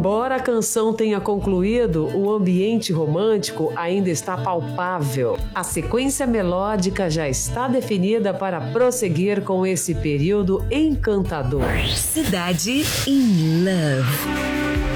Embora a canção tenha concluído, o ambiente romântico ainda está palpável. A sequência melódica já está definida para prosseguir com esse período encantador. Cidade in Love.